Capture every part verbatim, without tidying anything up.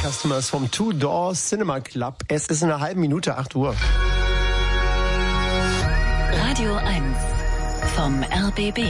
Customers vom Two Door Cinema Club. Es ist in einer halben Minute acht Uhr. Radio eins vom R B B.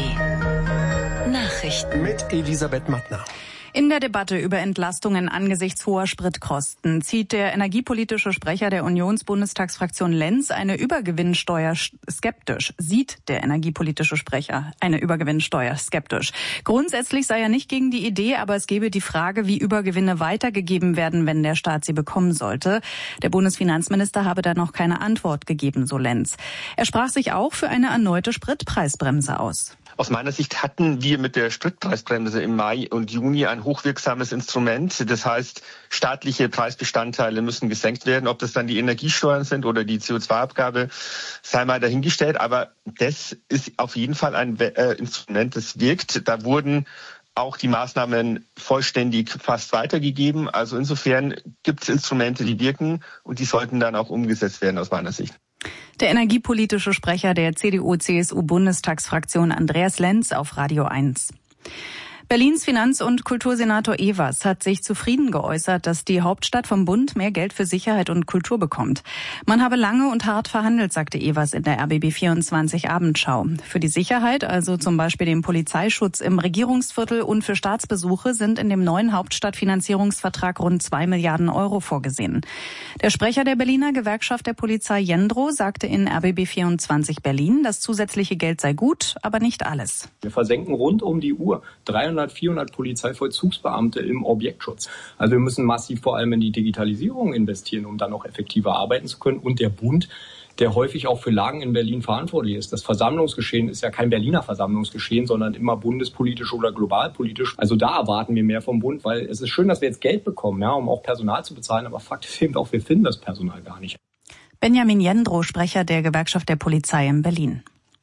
Nachrichten mit Elisabeth Mattner. In der Debatte über Entlastungen angesichts hoher Spritkosten zieht der energiepolitische Sprecher der Unionsbundestagsfraktion Lenz eine Übergewinnsteuer skeptisch. Sieht der energiepolitische Sprecher eine Übergewinnsteuer skeptisch. Grundsätzlich sei er nicht gegen die Idee, aber es gebe die Frage, wie Übergewinne weitergegeben werden, wenn der Staat sie bekommen sollte. Der Bundesfinanzminister habe da noch keine Antwort gegeben, so Lenz. Er sprach sich auch für eine erneute Spritpreisbremse aus. Aus meiner Sicht hatten wir mit der Spritpreisbremse im Mai und Juni ein hochwirksames Instrument. Das heißt, staatliche Preisbestandteile müssen gesenkt werden. Ob das dann die Energiesteuern sind oder die C O zwei Abgabe, sei mal dahingestellt. Aber das ist auf jeden Fall ein Instrument, das wirkt. Da wurden auch die Maßnahmen vollständig fast weitergegeben. Also insofern gibt es Instrumente, die wirken und die sollten dann auch umgesetzt werden aus meiner Sicht. Der energiepolitische Sprecher der C D U C S U-Bundestagsfraktion Andreas Lenz auf Radio eins. Berlins Finanz- und Kultursenator Evers hat sich zufrieden geäußert, dass die Hauptstadt vom Bund mehr Geld für Sicherheit und Kultur bekommt. Man habe lange und hart verhandelt, sagte Evers in der R B B vierundzwanzig Abendschau. Für die Sicherheit, also zum Beispiel den Polizeischutz im Regierungsviertel und für Staatsbesuche, sind in dem neuen Hauptstadtfinanzierungsvertrag rund zwei Milliarden Euro vorgesehen. Der Sprecher der Berliner Gewerkschaft der Polizei Jendro sagte in R B B vierundzwanzig Berlin, das zusätzliche Geld sei gut, aber nicht alles. Wir versenken rund um die Uhr dreihundert, vierhundert Polizeivollzugsbeamte im Objektschutz. Also wir müssen massiv vor allem in die Digitalisierung investieren, um dann auch effektiver arbeiten zu können. Und der Bund, der häufig auch für Lagen in Berlin verantwortlich ist. Das Versammlungsgeschehen ist ja kein Berliner Versammlungsgeschehen, sondern immer bundespolitisch oder globalpolitisch. Also da erwarten wir mehr vom Bund, weil es ist schön, dass wir jetzt Geld bekommen, ja, um auch Personal zu bezahlen. Aber Fakt ist eben auch, wir finden das Personal gar nicht. Benjamin Jendro, Sprecher der Gewerkschaft der Polizei in Berlin.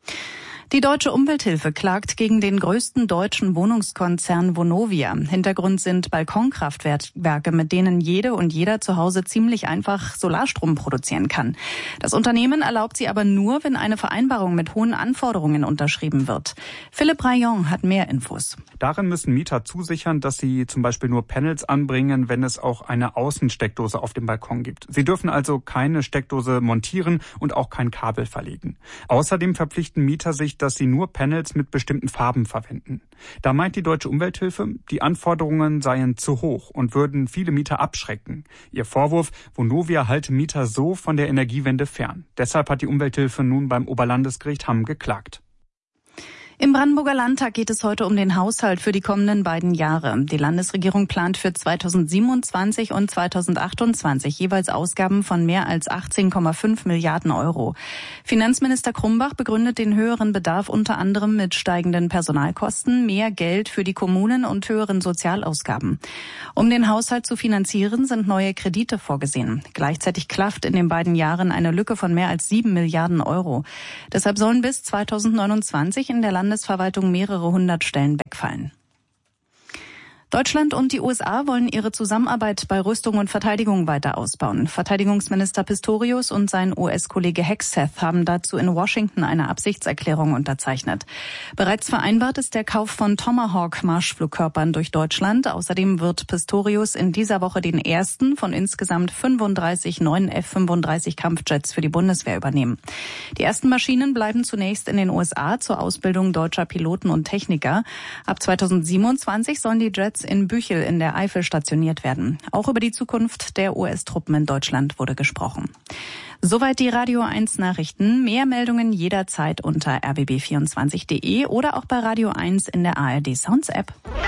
Die Deutsche Umwelthilfe klagt gegen den größten deutschen Wohnungskonzern Vonovia. Hintergrund sind Balkonkraftwerke, mit denen jede und jeder zu Hause ziemlich einfach Solarstrom produzieren kann. Das Unternehmen erlaubt sie aber nur, wenn eine Vereinbarung mit hohen Anforderungen unterschrieben wird. Philipp Rayon hat mehr Infos. Darin müssen Mieter zusichern, dass sie zum Beispiel nur Panels anbringen, wenn es auch eine Außensteckdose auf dem Balkon gibt. Sie dürfen also keine Steckdose montieren und auch kein Kabel verlegen. Außerdem verpflichten Mieter sich, dass sie nur Panels mit bestimmten Farben verwenden. Da meint die Deutsche Umwelthilfe, die Anforderungen seien zu hoch und würden viele Mieter abschrecken. Ihr Vorwurf, Vonovia halte Mieter so von der Energiewende fern. Deshalb hat die Umwelthilfe nun beim Oberlandesgericht Hamm geklagt. Im Brandenburger Landtag geht es heute um den Haushalt für die kommenden beiden Jahre. Die Landesregierung plant für zweitausendsiebenundzwanzig und zweitausendachtundzwanzig jeweils Ausgaben von mehr als achtzehn Komma fünf Milliarden Euro. Finanzminister Krumbach begründet den höheren Bedarf unter anderem mit steigenden Personalkosten, mehr Geld für die Kommunen und höheren Sozialausgaben. Um den Haushalt zu finanzieren, sind neue Kredite vorgesehen. Gleichzeitig klafft in den beiden Jahren eine Lücke von mehr als sieben Milliarden Euro. Deshalb sollen bis zweitausendneunundzwanzig in der Landesverwaltung mehrere hundert Stellen wegfallen. Deutschland und die U S A wollen ihre Zusammenarbeit bei Rüstung und Verteidigung weiter ausbauen. Verteidigungsminister Pistorius und sein U S-Kollege Hegseth haben dazu in Washington eine Absichtserklärung unterzeichnet. Bereits vereinbart ist der Kauf von Tomahawk-Marschflugkörpern durch Deutschland. Außerdem wird Pistorius in dieser Woche den ersten von insgesamt fünfunddreißig neuen F fünfunddreißig Kampfjets für die Bundeswehr übernehmen. Die ersten Maschinen bleiben zunächst in den U S A zur Ausbildung deutscher Piloten und Techniker. Ab zweitausendsiebenundzwanzig sollen die Jets in Büchel in der Eifel stationiert werden. Auch über die Zukunft der U S-Truppen in Deutschland wurde gesprochen. Soweit die Radio eins Nachrichten. Mehr Meldungen jederzeit unter r b b vierundzwanzig punkt d e oder auch bei Radio eins in der A R D Sounds App.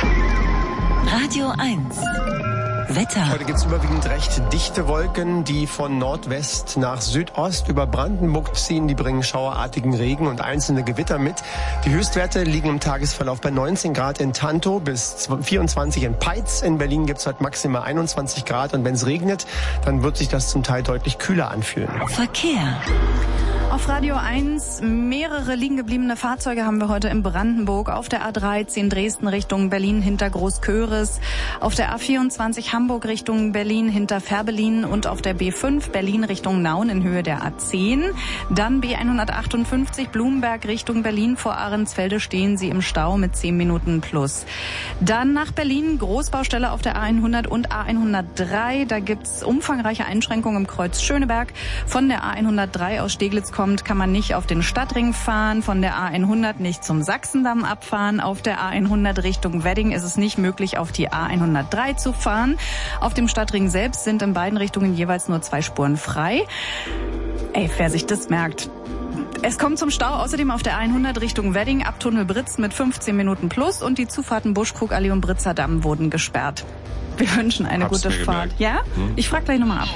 Radio eins. Wetter. Heute gibt es überwiegend recht dichte Wolken, die von Nordwest nach Südost über Brandenburg ziehen. Die bringen schauerartigen Regen und einzelne Gewitter mit. Die Höchstwerte liegen im Tagesverlauf bei neunzehn Grad in Tantow bis vierundzwanzig in Peitz. In Berlin gibt es heute maximal einundzwanzig Grad und wenn es regnet, dann wird sich das zum Teil deutlich kühler anfühlen. Verkehr. Auf Radio eins mehrere liegen gebliebene Fahrzeuge haben wir heute in Brandenburg. Auf der A dreizehn Dresden Richtung Berlin hinter Großköris, auf der A vierundzwanzig Hamburg Richtung Berlin hinter Färbelin und auf der B fünf Berlin Richtung Nauen in Höhe der A zehn. Dann B hundertachtundfünfzig Blumberg Richtung Berlin vor Ahrensfelde stehen Sie im Stau mit zehn Minuten plus. Dann nach Berlin Großbaustelle auf der A hundert und A hundertdrei. Da gibt's umfangreiche Einschränkungen im Kreuz Schöneberg. Von der A hundertdrei aus Steglitz kommt, kann man nicht auf den Stadtring fahren, von der A hundert nicht zum Sachsendamm abfahren. Auf der A hundert Richtung Wedding ist es nicht möglich, auf die A hundertdrei zu fahren. Auf dem Stadtring selbst sind in beiden Richtungen jeweils nur zwei Spuren frei. Ey, wer sich das merkt. Es kommt zum Stau außerdem auf der A hundert Richtung Wedding ab Tunnel Britz mit fünfzehn Minuten plus und die Zufahrten Buschkrugallee und Britzer Damm wurden gesperrt. Wir wünschen eine Hab's gute Fahrt. Ja? Hm? Ich frage gleich nochmal ab.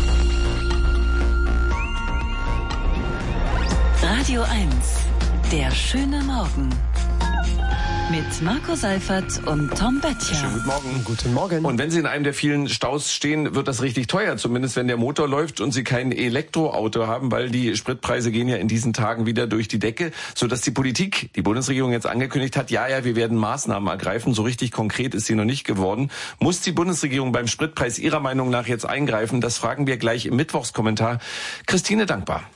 Radio eins, der schöne Morgen. Mit Marco Seifert und Tom Böttcher. Schönen guten Morgen. Guten Morgen. Und wenn Sie in einem der vielen Staus stehen, wird das richtig teuer. Zumindest wenn der Motor läuft und Sie kein Elektroauto haben, weil die Spritpreise gehen ja in diesen Tagen wieder durch die Decke, sodass die Politik, die Bundesregierung jetzt angekündigt hat, ja, ja, wir werden Maßnahmen ergreifen. So richtig konkret ist sie noch nicht geworden. Muss die Bundesregierung beim Spritpreis Ihrer Meinung nach jetzt eingreifen? Das fragen wir gleich im Mittwochskommentar. Christine Dankbar.